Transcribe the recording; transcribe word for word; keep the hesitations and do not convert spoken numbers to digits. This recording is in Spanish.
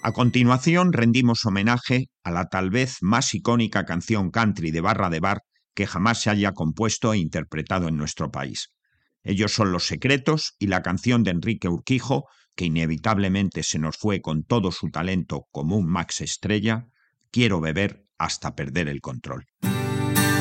A continuación, rendimos homenaje a la tal vez más icónica canción country de barra de bar que jamás se haya compuesto e interpretado en nuestro país. Ellos son Los Secretos y la canción de Enrique Urquijo, que inevitablemente se nos fue con todo su talento como un Max Estrella, Quiero beber hasta perder el control.